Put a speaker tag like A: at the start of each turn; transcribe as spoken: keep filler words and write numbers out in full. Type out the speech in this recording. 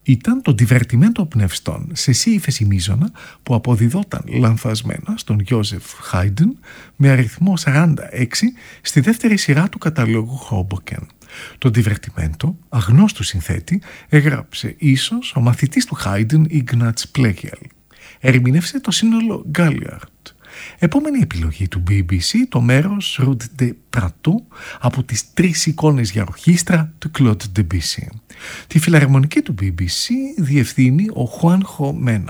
A: Ήταν το divertimento πνευστών σε σι ύφεση μείζωνα που αποδιδόταν λανθασμένα στον Γιώζεφ Χάιντεν με αριθμό σαράντα έξι στη δεύτερη σειρά του καταλόγου Hoboken. Το divertimento, αγνώστου συνθέτη, έγραψε ίσως ο μαθητής του Χάιντεν Ίγνατς Πλέγιαλ. Ερμήνευσε το σύνολο Γκάλιαρτ. Επόμενη επιλογή του μπι μπι σι, το μέρος Route de Prato από τις τρεις εικόνες για ορχήστρα του Claude Debussy. Τη φιλαρμονική του μπι μπι σι διευθύνει ο Χουάνχο Μένα.